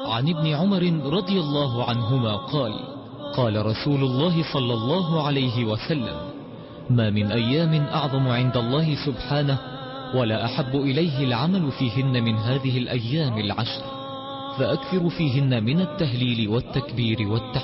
عن ابن عمر رضي الله عنهما قال: قال رسول الله صلى الله عليه وسلم: ما من أيام أعظم عند الله سبحانه ولا أحب إليه العمل فيهن من هذه الأيام العشر، فأكثر فيهن من التهليل والتكبير والتحميد.